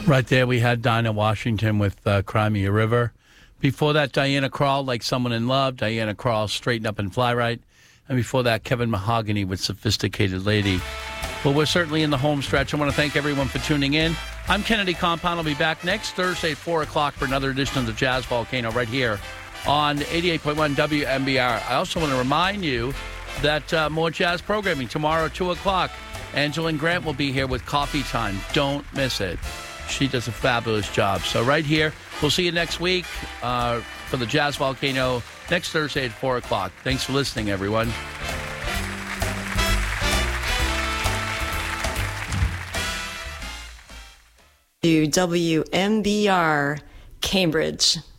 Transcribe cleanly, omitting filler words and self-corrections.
Right there, we had Dinah Washington with Cry Me a River. Before that, Diana Krall, Like Someone in Love. Diana Krall, Straighten Up and Fly Right. And before that, Kevin Mahogany with Sophisticated Lady. Well, we're certainly in the home stretch. I want to thank everyone for tuning in. I'm Kennedy Compound. I'll be back next Thursday at 4 o'clock for another edition of the Jazz Volcano right here on 88.1 WMBR. I also want to remind you that more jazz programming tomorrow at 2 o'clock. Angela and Grant will be here with Coffee Time. Don't miss it. She does a fabulous job. So right here, we'll see you next week for the Jazz Volcano next Thursday at 4 o'clock. Thanks for listening, everyone. WMBR, Cambridge.